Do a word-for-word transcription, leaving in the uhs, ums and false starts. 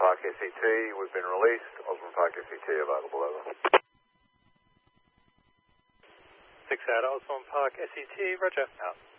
Park S E T, we've been released. Osborne Park S E T available, over. six out, Osborne Park S E T, roger. Out.